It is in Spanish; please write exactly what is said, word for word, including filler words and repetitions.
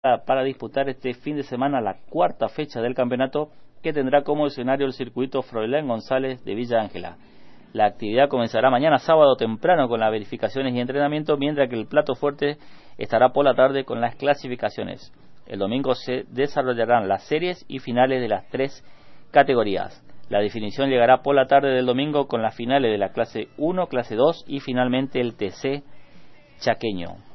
para disputar este fin de semana la cuarta fecha del campeonato, que tendrá como escenario el circuito Froilán González de Villa Ángela. La actividad comenzará mañana sábado temprano con las verificaciones y entrenamiento, mientras que el plato fuerte estará por la tarde con las clasificaciones. El domingo se desarrollarán las series y finales de las tres categorías. La definición llegará por la tarde del domingo con las finales de la clase uno, clase dos y finalmente el T C chaqueño.